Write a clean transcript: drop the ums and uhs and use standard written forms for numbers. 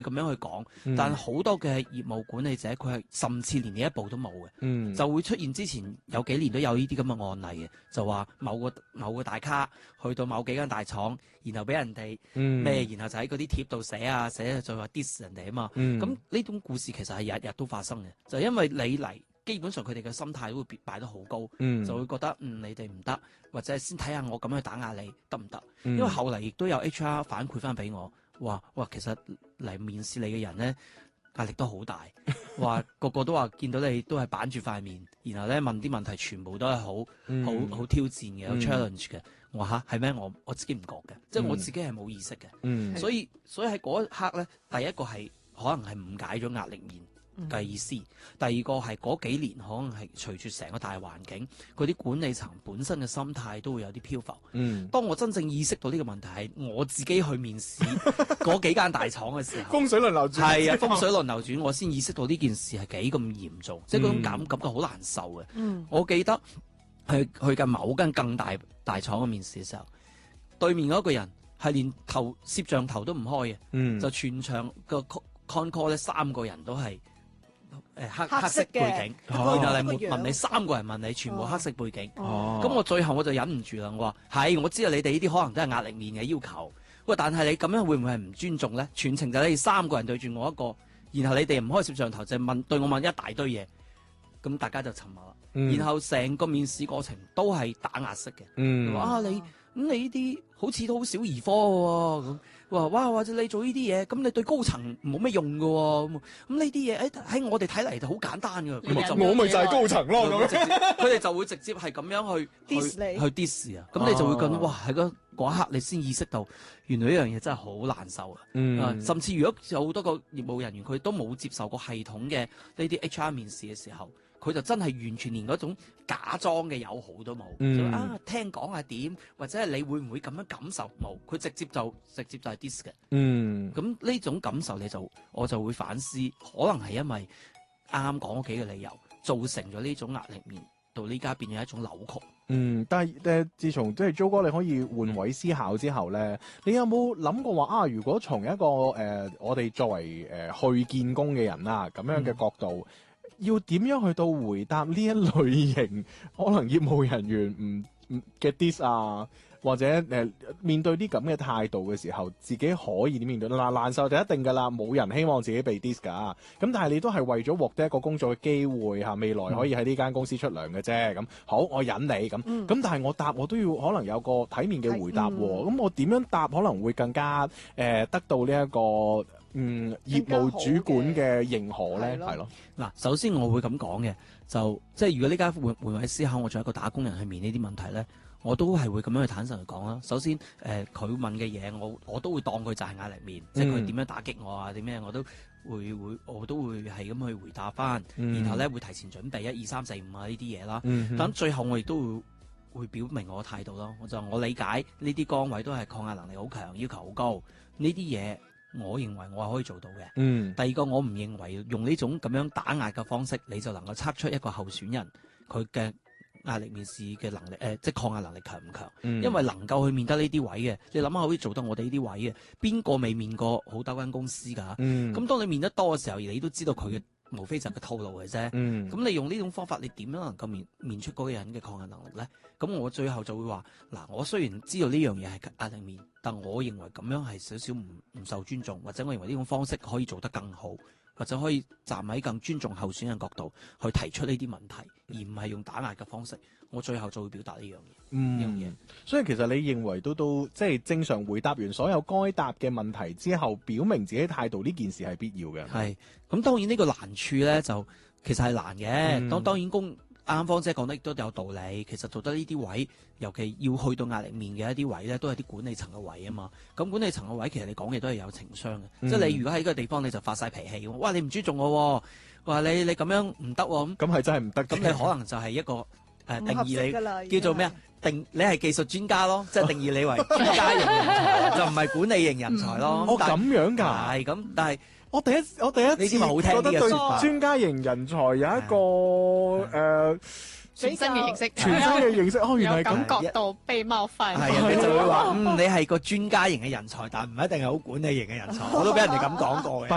咁樣去講，但好多嘅業務管理者佢係甚至連呢一步都冇嘅，就會出現之前有幾年都有呢啲咁嘅案例嘅，就話某個大咖去到某幾間大廠，然後俾人哋咩，然後就喺嗰啲貼度寫就話 diss 人哋啊嘛，咁呢種故事其實係日日都發生嘅，就因為你嚟。基本上佢哋嘅心態都會擺得好高，就會覺得你哋唔得，或者先睇下我咁樣去打壓你得唔得？因為後嚟亦都有 HR 反饋翻俾我，話其實嚟面試你嘅人咧壓力都好大，話個個都話見到你都係板住塊面，然後咧問啲問題全部都係好挑戰嘅，有 challenge 嘅。我話嚇係咩？我自己唔覺嘅，即係我自己係冇意識嘅。所以喺嗰一刻咧，第一個係可能係誤解咗壓力面嘅意思，第二個係嗰幾年可能係隨住成個大環境，嗰啲管理層本身嘅心態都會有啲漂浮。當我真正意識到呢個問題係我自己去面試嗰幾間大廠嘅時候， 風水輪流轉係啊，風水輪流轉，我先意識到呢件事係幾咁嚴重，即係嗰種感覺好難受嘅。我記得去嘅某間更大廠嘅面試嘅時候，對面嗰個人係連攝像頭都唔開嘅，就全場個 con call 咧3個人都係。黑色背景，然後嚟問你3個人問你，全部黑色背景。咁我最後我就忍唔住啦，我話係，我知道你哋呢啲可能都係壓力面嘅要求。喂，但係你咁樣會唔會係唔尊重咧？全程就你哋3個人對住我一個，然後你哋唔開攝像頭就對我問一大堆嘢，咁大家就沉默啦。然後成個面試過程都係打壓式嘅。哇，你呢啲好似都好小兒科喎咁。哇！或者你做呢啲嘢，咁你對高層冇咩用㗎喎。咁呢啲嘢喺我哋睇嚟就好簡單㗎。 我咪就係高層咯。 佢哋就會直接係咁樣去 diss 啊。咁你就會覺得哇！喺嗰一刻你先意識到，原來呢樣嘢真係好難受啊。甚至如果有好多個業務人員佢都冇接受過系統嘅呢啲 HR 面試嘅時候，佢就真係完全連嗰種假裝嘅友好都冇。聽講係點，或者係你會唔會咁樣感受冇？佢直接就係 diss 嘅。咁呢種感受我就會反思，可能係因為啱啱講嗰幾個理由，造成咗呢種壓力面，到呢家變咗一種扭曲。 但係自從即係 Jo 哥你可以換位思考之後咧，你有冇諗過話如果從一個我哋作為去見工嘅人啦咁樣嘅角度，要點樣去到回答呢一類型可能業務人員唔嘅 diss 啊，或者面對啲咁嘅態度嘅時候，自己可以點面對？難受就一定㗎啦，冇人希望自己被 diss 㗎。咁但係你都係為咗獲得一個工作嘅機會嚇，未來可以喺呢間公司出糧嘅啫。咁好，我忍你咁。咁但係我答我都要可能有個體面嘅回答喎。咁我點樣答可能會更加得到呢一個業務主管嘅認可咧？係咯。 嗱，首先我會咁講嘅，就即係如果呢家換位思考，我作為一個打工人去面呢啲問題咧，我都係會咁樣去坦誠去講啦。首先，佢問嘅嘢，我都會當佢就係壓力面，即係佢點樣打擊我啊，點咩我都會係咁去回答翻，然後咧會提前準備1、2、3、4、5啊呢啲嘢啦。咁最後我亦都會表明我嘅態度咯。我理解呢啲崗位都係抗壓能力好強，要求好高，呢啲嘢我認為我係可以做到嘅。第二個，我唔認為用呢種咁樣打壓嘅方式，你就能夠測出一個候選人佢嘅壓力面試嘅能力，即係抗壓能力強唔強？因為能夠去面得呢啲位嘅，你諗下可以做得我哋呢啲位嘅，邊個未面過好多間公司㗎？咁當你面得多嘅時候，你都知道佢嘅無非就係個套路嘅啫。咁你用呢種方法，你點樣能夠面出嗰個人嘅抗壓能力咧？咁我最後就會話嗱，我雖然知道呢樣嘢係壓力面，但我認為咁樣係少少唔受尊重，或者我認為呢種方式可以做得更好，或者可以站喺更尊重候選人角度去提出呢啲問題，而唔係用打壓嘅方式。我最後就會表達呢樣嘢。呢樣嘢。 所以其實你認為都即係正常回答完所有該答嘅問題之後，表明自己態度呢件事係必要嘅。 係。咁當然呢個難處咧，就其實係難嘅。當然啱方姐講得亦都有道理，其實做得呢啲位，尤其要去到壓力面嘅一啲位咧，都係啲管理層嘅位啊嘛。咁管理層嘅位其實你講嘢都係有情商嘅，即係你如果喺呢個地方你就發晒脾氣，哇你唔尊重我，話你咁樣唔得喎， 咁係真係唔得。 咁你可能就係一個定義你叫做咩啊？你係技術專家咯，即係定義你為專家型人才，就唔係管理型人才咯。 咁樣㗎？ 係咁，但係。 我第一次覺得對專家型人才有一個全新嘅認識， 原來係感覺到被冒犯。 係啊，你就會話你係個專家型嘅人才，但唔一定係好管理型嘅人才。我都俾人哋咁講過嘅。